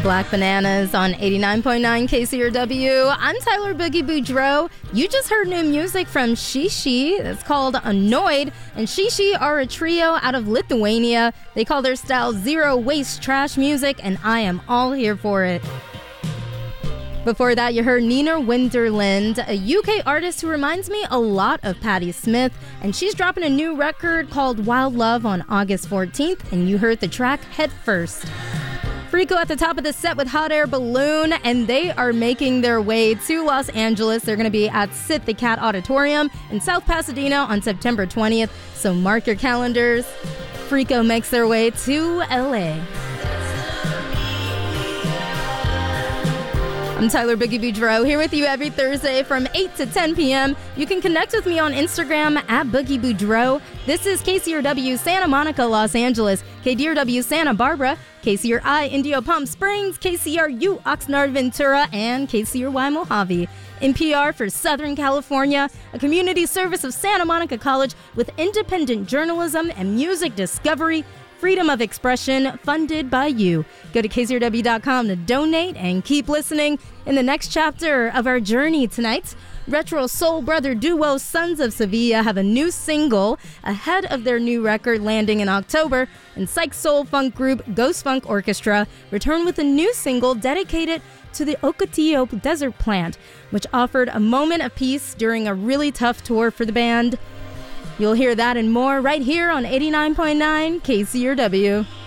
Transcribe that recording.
Black Bananas on 89.9 KCRW. I'm Tyler Boogie Boudreaux. You just heard new music from Shishi. It's called Annoyed. And Shishi are a trio out of Lithuania. They call their style zero waste trash music, and I am all here for it. Before that, you heard Nina Winderland, a UK artist who reminds me a lot of Patti Smith, and she's dropping a new record called Wild Love on August 14th, and you heard the track Head First. Freako at the top of the set with Hot Air Balloon, and they are making their way to Los Angeles. They're going to be at Sit the Cat Auditorium in South Pasadena on September 20th, so mark your calendars. Freako makes their way to LA. I'm Tyler Boogie Boudreaux, here with you every Thursday from 8 to 10 p.m. You can connect with me on Instagram at Boogie Boudreaux. This is KCRW Santa Monica, Los Angeles, KDRW Santa Barbara, KCRI Indio Palm Springs, KCRU Oxnard Ventura, and KCRY Mojave. NPR for Southern California, a community service of Santa Monica College with independent journalism and music discovery. Freedom of expression, funded by you. Go to KCRW.com to donate and keep listening. In the next chapter of our journey tonight, retro soul brother duo Sons of Sevilla have a new single ahead of their new record landing in October, and psych soul funk group Ghost Funk Orchestra return with a new single dedicated to the Ocotillo Desert Plant, which offered a moment of peace during a really tough tour for the band. You'll hear that and more right here on 89.9 KCRW.